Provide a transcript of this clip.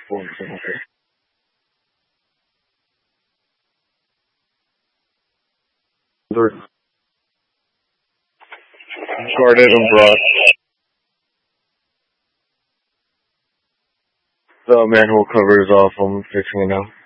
One second, okay. Guarded and brought. The manhole cover is off. I'm fixing it now.